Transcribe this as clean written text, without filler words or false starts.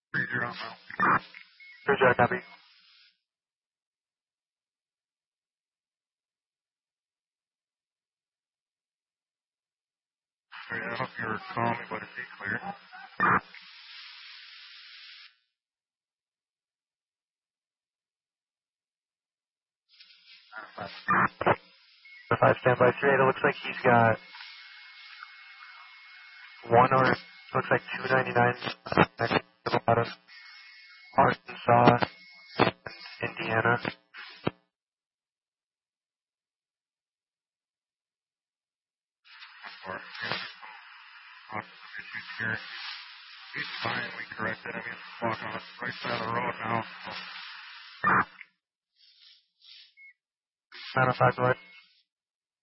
30 now. Roger, copy. Sorry, I hope you were calling me, but is he clear? 5 standby 3. It looks like he's got one or looks like 299 next to the bottom. Arkansas, Indiana. Or issues here. He's fine. We corrected him. He's walking on the right side of the road now. So. 905, go ahead.